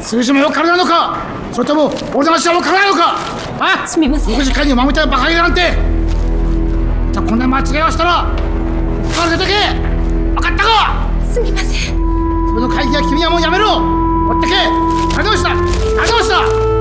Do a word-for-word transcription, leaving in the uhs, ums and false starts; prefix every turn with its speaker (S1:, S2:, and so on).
S1: 数字もよくからなのか、それとも俺の足はもからないのか。あ、
S2: すみません。
S1: ろくじかんにお前みたいなバカげなんて。またこんな間違いをしたらここから出てけ。分かったか。
S2: すみません。
S1: その会議は君はもうやめろ。持ってけ。金どうした金どうした。